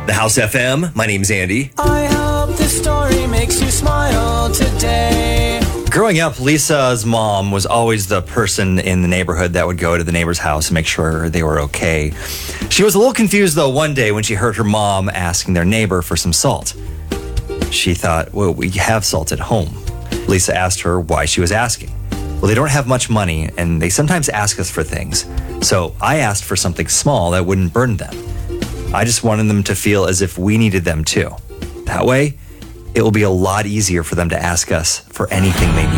The House FM. My name's Andy. I hope this story makes you smile today. Growing up, Lisa's mom was always the person in the neighborhood that would go to the neighbor's house and make sure they were okay. She was a little confused, though, one day when she heard her mom asking their neighbor for some salt. She thought, well, we have salt at home. Lisa asked her why she was asking. Well, they don't have much money, and they sometimes ask us for things. So I asked for something small that wouldn't burn them. I just wanted them to feel as if we needed them too. That way, it will be a lot easier for them to ask us for anything they need.